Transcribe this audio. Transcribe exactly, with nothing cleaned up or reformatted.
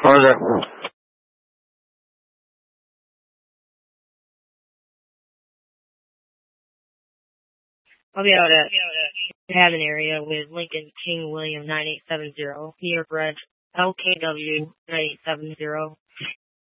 Roger. I'll be out at Haven area with Lincoln King William nine eight seven zero, New York Red, L K W nine eight seven zero.